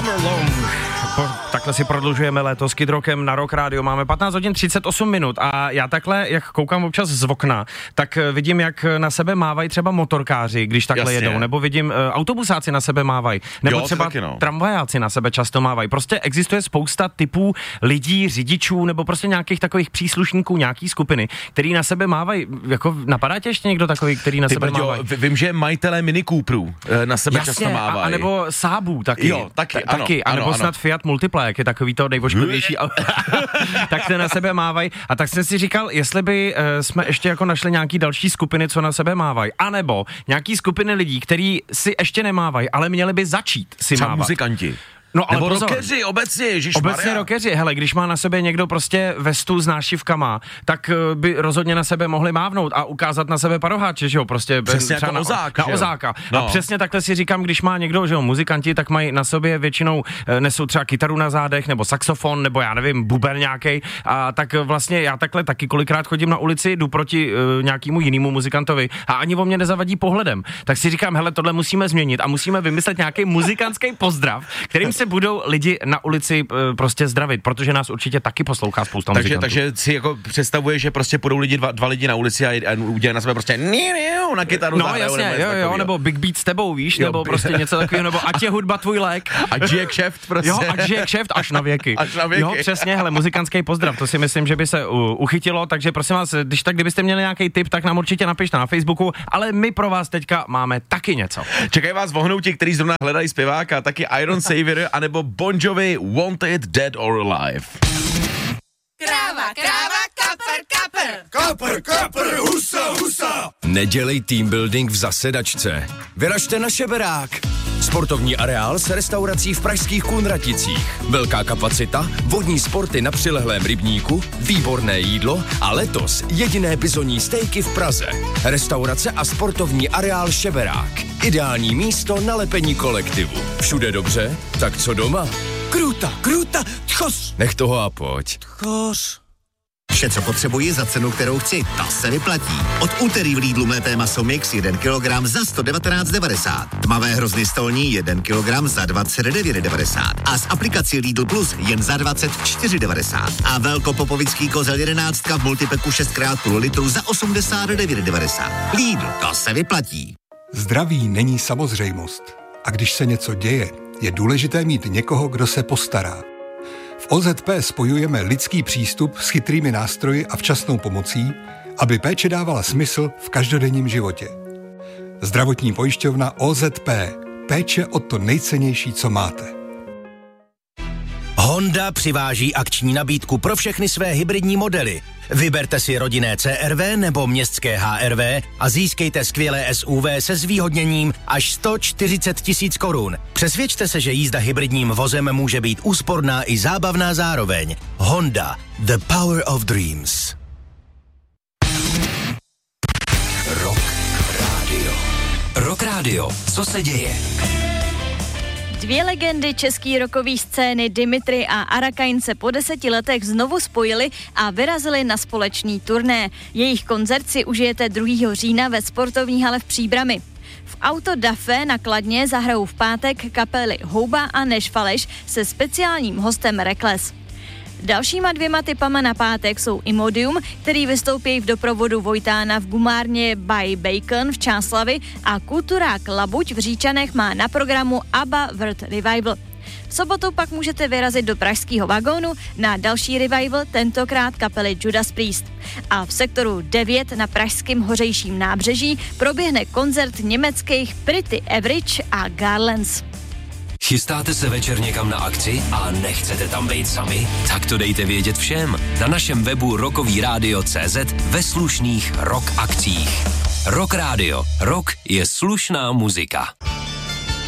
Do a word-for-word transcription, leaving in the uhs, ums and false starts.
Summer Long. Po, takhle si prodlužujeme léto s Kid Rockem na Rock Radio. Máme patnáct hodin třicet osm minut a já takhle, jak koukám občas z okna, tak vidím, jak na sebe mávají třeba motorkáři, když takhle Jasně. jedou, nebo vidím uh, autobusáci na sebe mávají, nebo jo, třeba taky, no. tramvajáci na sebe často mávají. Prostě existuje spousta typů lidí, řidičů, nebo prostě nějakých takových příslušníků, nějaký skupiny, který na sebe mávají. Jako napadá tě ještě někdo takový, který na Ty sebe brďo, mávají? vím, že majitelé Mini Cooperů na sebe Jasně, často mávají. a, a nebo Saabů taky. Jo, taky, Ta, ano, taky. A nebo ano, snad ano. Fiat Multipla, jak je takový to nejvošklivější auto. Tak se na sebe mávají. A tak jsem si říkal, jestli by uh, jsme ještě jako našli nějaký další skupiny, co na sebe mávají. A nebo nějaký skupiny lidí, kteří si ještě nemávají, ale měli by začít si třeba mávat. muzikanti. No, ale nebo pozor. rockeři, obecně, ježišmarja. Obecně rockeři, hele, když má na sebe někdo prostě vestu s nášivkama, tak uh, by rozhodně na sebe mohli mávnout a ukázat na sebe paroháče, že jo, prostě přesně třeba jako na, ozák, na že jo? ozáka. No. A přesně takhle si říkám, když má někdo, že jo, muzikanti, tak mají na sobě většinou, uh, nesou třeba kytaru na zádech, nebo saxofon, nebo já nevím, buben nějaký. A tak vlastně já takhle taky kolikrát chodím na ulici, jdu proti uh, nějakému jinému muzikantovi a ani o mě nezavadí pohledem. Tak si říkám, hele, tohle musíme změnit a musíme vymyslet nějaký muzikantský pozdrav, kterým se budou lidi na ulici e, prostě zdravit, protože nás určitě taky poslouchá spousta takže, muzikantů. takže si jako představuje, že prostě půjdou lidi, dva, dva lidi na ulici a, a udělají na sebe prostě na kytaru. No zahrajou, jasně, jo, jo, nebo Big Beat s tebou, víš, Jo, nebo prostě něco takového, nebo ať je hudba tvůj lék. Ať žije kšeft prostě. Jo, ať žije kšeft až na věky. Až na věky. Jo, přesně, hele, muzikantský pozdrav, to si myslím, že by se uh, uchytilo, takže prosím vás, když tak, kdybyste měli nějaký tip, tak nám určitě napište na Facebooku, ale my pro vás teďka máme taky něco. Čekají vás vohnouti, kteří zrovna hledají zpěváka, taky Iron Savior, anebo Bon Jovi, Wanted, Dead or Alive. Kráva, kráva, kapr, kapr. Kapr, kapr, husa, husa. Nedělej team building v zasedačce. Vyražte na Šeberák. Sportovní areál s restaurací v pražských Kunraticích. Velká kapacita, vodní sporty na přilehlém rybníku, výborné jídlo a letos jediné bizonní stejky v Praze. Restaurace a sportovní areál Šeberák. Ideální místo na lepení kolektivu. Všude dobře? Tak co doma? Kruta, kruta, tchos. Nech toho a pojď. Tchos. Vše, co potřebuji za cenu, kterou chci, ta se vyplatí. Od úterý v Lidlu mlété maso mix jeden kilogram za sto devatenáct devadesát. Tmavé hrozny stolní jeden kilogram za dvacet devět devadesát. A z aplikací Lidl Plus jen za dvacet čtyři devadesát. A velkopopovický kozel jedenáct v multipeku šest krát půl litru za osmdesát devět devadesát. Lidl, to se vyplatí. Zdraví není samozřejmost. A když se něco děje, je důležité mít někoho, kdo se postará. V O Z P spojujeme lidský přístup s chytrými nástroji a včasnou pomocí, aby péče dávala smysl v každodenním životě. Zdravotní pojišťovna O Z P. Péče o to nejcennější, co máte. Honda přiváží akční nabídku pro všechny své hybridní modely. Vyberte si rodinné C R V nebo městské H R V a získejte skvělé S U V se zvýhodněním až sto čtyřicet tisíc korun. Přesvědčte se, že jízda hybridním vozem může být úsporná i zábavná zároveň. Honda, the power of dreams. Rock Radio. Rock Radio. Co se děje? Dvě legendy české rockové scény Dimitri a Arakain se po deseti letech znovu spojili a vyrazili na společný turné. Jejich koncert si užijete druhého října ve sportovní hale v Příbrami. V Auto da Fe na Kladně zahrajou v pátek kapely Houba a Nešfaleš se speciálním hostem Reckless. Dalšíma dvěma typama na pátek jsou Imodium, který vystoupí v doprovodu Vojtána v gumárně by Bacon v Čáslavi a kulturák Labuť v Říčanech má na programu ABBA World Revival. V sobotu pak můžete vyrazit do pražského vagónu na další revival, tentokrát kapely Judas Priest. A v sektoru devět na pražském Hořejším nábřeží proběhne koncert německých Pretty Average a Garlands. Chystáte se večer někam na akci a nechcete tam být sami? Tak to dejte vědět všem. Na našem webu rockový rádio tečka cé zet ve slušných rock akcích. Rock Radio. Rock je slušná muzika.